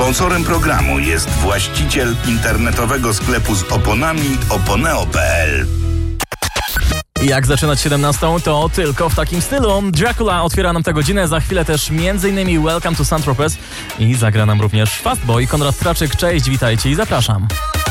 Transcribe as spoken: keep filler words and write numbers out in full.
Sponsorem programu jest właściciel internetowego sklepu z oponami oponeo kropka p l. Jak zaczynać siedemnastą, to tylko w takim stylu. Dracula otwiera nam tę godzinę, za chwilę też m.in. Welcome to Saint-Tropez i zagra nam również Fastboy. Konrad Traczyk, cześć, witajcie i zapraszam.